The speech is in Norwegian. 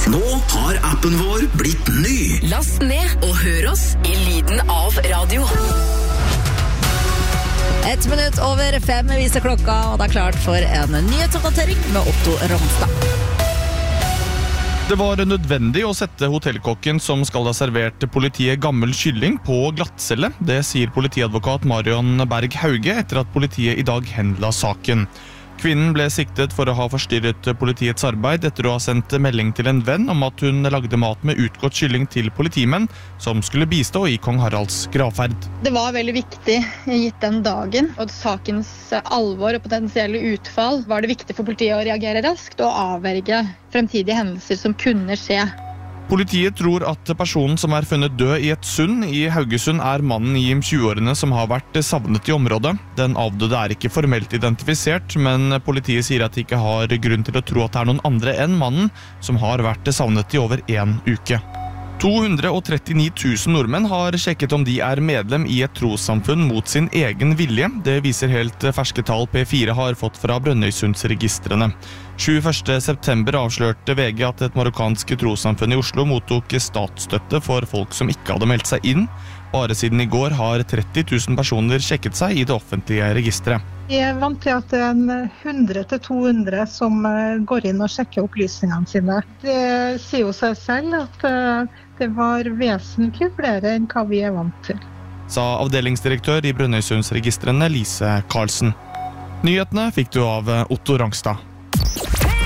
Nå har appen vår blitt ny. Last ned og hør oss i lyden av radio. 1 minutt over 5 viser klokka, og det er klart for en nyhetsoppdatering med Otto Romstad. Det var nødvendig å sette hotellkokken som skal ha servert politiet gammel kylling på glattcelle. Det sier politiadvokat Marion Berg Hauge etter at politiet i dag henla saken. Kvinnen ble siktet for å ha forstyrret politiets arbeid etter å ha sendt melding til en venn om at hun lagde mat med utgått kylling til politimenn som skulle bistå i Kong Haralds gravferd. Det var veldig viktig gitt den dagen, og sakens alvor og potensielle utfall var det viktig for politiet å reagere raskt og avverge fremtidige hendelser som kunne skje. Politiet tror at personen som er funnet død i et sund i Haugesund er mannen i 20-årene som har vært savnet i området. Den avdøde er ikke formelt identifisert, men politiet sier at de ikke har grunn til å tro at det er noen andre enn mannen som har vært savnet i over 1 uke. 239 000 nordmenn har sjekket om de er medlem i et trossamfunn mot sin egen vilje. Det viser helt ferske tall P4 har fått fra Brønnøysundsregistrene. 21. september avslørte VG at et marokkansk trossamfunn i Oslo mottok statsstøtte for folk som ikke hadde meldt seg inn. Bare siden i går har 30 000 personer sjekket seg i det offentlige registret. Jeg er vant til at det er 100-200 som går inn og sjekker opplysningene sine. Det sier jo seg selv at det var vesentlig flere enn hva vi er vant til. Sa avdelingsdirektør i Brønnøysundsregistrene Lise Karlsen. Nyhetene fikk du av Otto Rangstad.